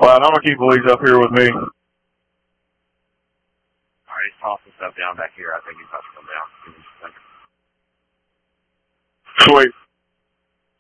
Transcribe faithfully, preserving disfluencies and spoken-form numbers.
flat. I'm going to keep Elise up here with me. All right, he's tossing stuff down back here. I think he's about to come down. Sweet.